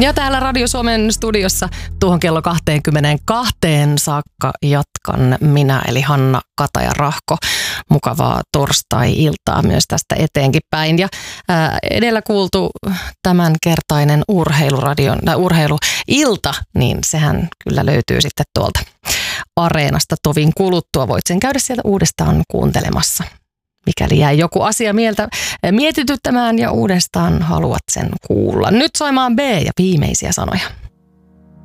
Ja täällä Radio Suomen studiossa tuohon kello 22 saakka jatkan minä eli Hanna Kataja-Rahko. Mukavaa torstai-iltaa myös tästä eteenkin päin. Ja edellä kuultu tämänkertainen urheiluilta, niin sehän kyllä löytyy sitten tuolta Areenasta tovin kuluttua. Voit sen käydä sieltä uudestaan kuuntelemassa, mikäli jäi joku asia mieltä mietityttämään ja uudestaan haluat sen kuulla. Nyt soimaan B ja viimeisiä sanoja.